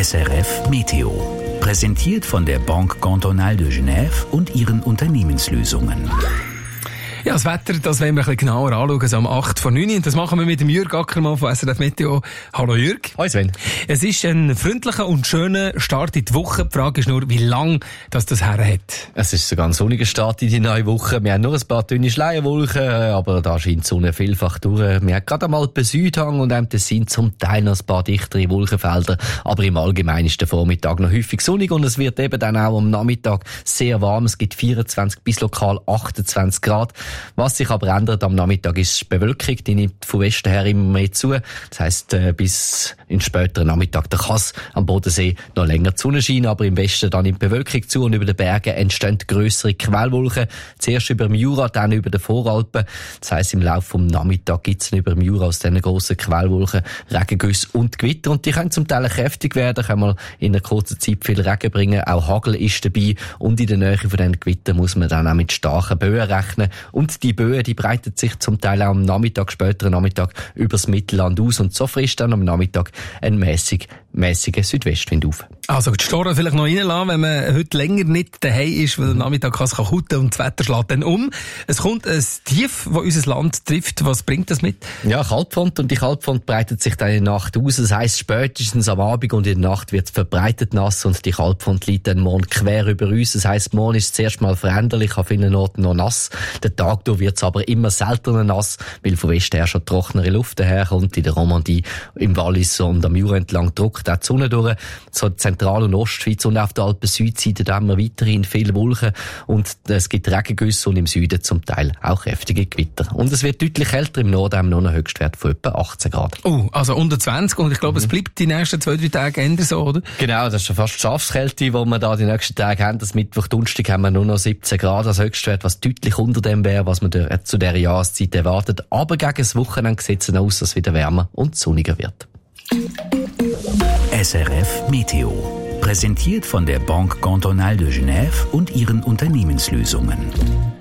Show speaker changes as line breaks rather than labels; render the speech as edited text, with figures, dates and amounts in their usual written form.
SRF Meteo. Präsentiert von der Banque Cantonale de Genève und ihren Unternehmenslösungen.
Ja, das Wetter, das wollen wir ein bisschen genauer anschauen, so um 8 vor 9. Und das machen wir mit dem Jürg Ackermann von SRF Meteo. Hallo Jürg.
Hallo Sven.
Es ist ein freundlicher und schöner Start in die Woche. Die Frage ist nur, wie lang das her hat.
Es ist sogar ein sonniger Start in die neue Woche. Wir haben nur ein paar dünne Schleierwolken, aber da scheint die Sonne vielfach durch. Wir haben gerade einmal den Südhang und das sind zum Teil noch ein paar dichtere Wolkenfelder. Aber im Allgemeinen ist der Vormittag noch häufig sonnig und es wird eben dann auch am Nachmittag sehr warm. Es gibt 24 bis lokal 28 Grad. Was sich aber ändert am Nachmittag ist die Bewölkung, die nimmt von Westen her immer mehr zu. Das heisst, bis in späteren Nachmittag, da kann es am Bodensee noch länger die Sonne scheinen, aber im Westen dann nimmt die Bewölkung zu und über den Bergen entstehen grössere Quellwolken. Zuerst über dem Jura, dann über den Voralpen. Das heisst, im Laufe des Nachmittags gibt es über dem Jura aus diesen grossen Quellwolken Regengüsse und Gewitter. Und die können zum Teil kräftig werden, können mal in einer kurzen Zeit viel Regen bringen. Auch Hagel ist dabei. Und in der Nähe von diesen Gewittern muss man dann auch mit starken Böen rechnen. Und die Böen, die breitet sich zum Teil auch am Nachmittag, späteren Nachmittag übers Mittelland aus. Und so frisst dann am Nachmittag ein mäßiger Südwestwind auf.
Also die Storen vielleicht noch reinlassen, wenn man heute länger nicht daheim ist, weil am Nachmittag kann es hutten und das Wetter schlägt dann um. Es kommt ein Tief, das unser Land trifft. Was bringt das mit?
Ja, Kaltfront. Und die Kaltfront breitet sich dann in der Nacht aus. Das heisst, spätestens am Abend und in der Nacht wird es verbreitet nass und die Kaltfront liegt dann morgen quer über uns. Das heisst, morgen ist es zuerst mal veränderlich, an vielen Orten noch nass. Den Tag durch wird es aber immer seltener nass, weil von Westen her schon trockenere Luft daherkommt. In der Romandie, im Wallis und am Jura entlang drückt auch die Sonne durch. So Zentral- und Ostschweiz und auf der Alpen-Südseite da haben wir weiterhin viele Wolken und es gibt Regengüsse und im Süden zum Teil auch kräftige Gewitter. Und es wird deutlich kälter. Im Norden haben wir noch einen Höchstwert von etwa 18 Grad.
Oh, also unter 20 und ich glaube, es bleibt die nächsten 2-3 Tage eher so, oder?
Genau, das ist schon fast Schafskälte, die wir da die nächsten Tage haben. Das Mittwoch, Donnerstag haben wir nur noch 17 Grad als Höchstwert, was deutlich unter dem wäre, was man zu dieser Jahreszeit erwartet. Aber gegen das Wochenende sieht es aus, dass es wieder wärmer und sonniger wird.
SRF Meteo. Präsentiert von der Banque Cantonale de Genève und ihren Unternehmenslösungen.